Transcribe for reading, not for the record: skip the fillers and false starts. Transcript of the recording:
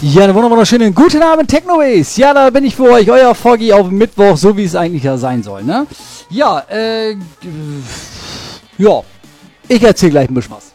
Ja, einen wunderschönen guten Abend, Technoways. Ja, da bin ich für euch, euer Foggy auf Mittwoch, so wie es eigentlich ja sein soll, ne? Ja, ich erzähl gleich ein bisschen was.